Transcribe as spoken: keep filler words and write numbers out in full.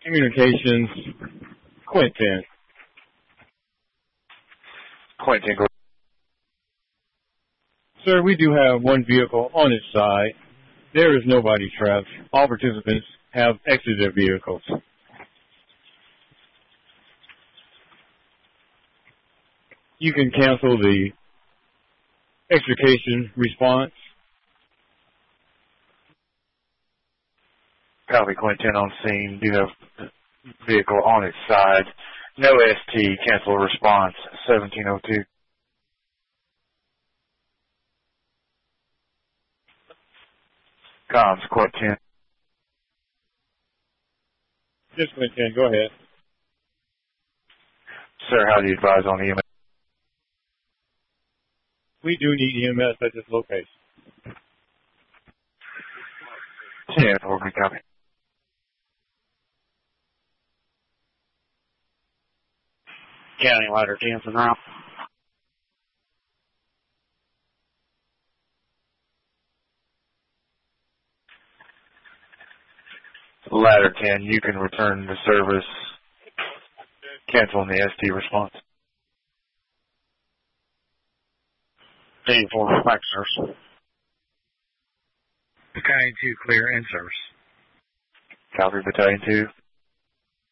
Communications, Quentin. Quentin, go. Sir, we do have one vehicle on its side. There is nobody trapped. All participants have exited their vehicles. You can cancel the extrication response. Copy, Quentin on scene. Do have vehicle on its side. No S T. Cancel response. seventeen oh two. Comms, Quentin. Yes, Quentin, go ahead. Sir, how do you advise on E M S? We do need E M S at this location. ten four, copy. County Ladder ten for now. Ladder ten, you can return to service. Canceling the S T response. ten four, back service. Battalion two, clear in service. Calgary Battalion two.